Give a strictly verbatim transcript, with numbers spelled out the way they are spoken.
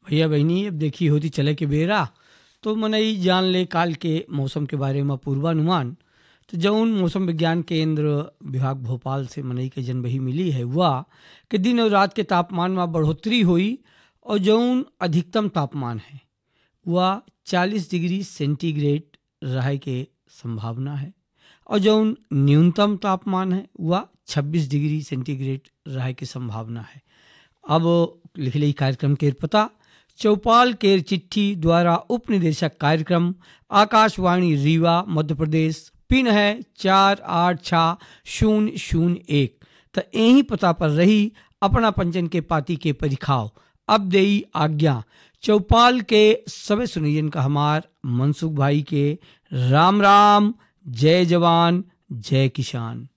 भैया बहनी, अब देखी होती चले के बेरा तो मनई जान ले काल के मौसम के बारे में पूर्वानुमान। तो जौन मौसम विज्ञान केंद्र विभाग भोपाल से मनई के जनबही मिली है हुआ कि दिन और रात के तापमान में बढ़ोतरी हुई और जौन अधिकतम तापमान है वह चालीस डिग्री सेंटीग्रेड रहे के संभावना है और जौन न्यूनतम तापमान है वह छब्बीस डिग्री सेंटीग्रेड रहे की संभावना है। अब लिख ली कार्यक्रम के पता चौपाल केर चिट्ठी द्वारा उप निदेशक कार्यक्रम आकाशवाणी रीवा मध्य प्रदेश पिन है चार आठ छः शून्य शून्य एक। तो यही पता पर रही अपना पंचन के पाती के परिखाव। अब देई आज्ञा चौपाल के सभी सुनियन का हमार मनसुख भाई के राम राम। जय जवान जय किसान।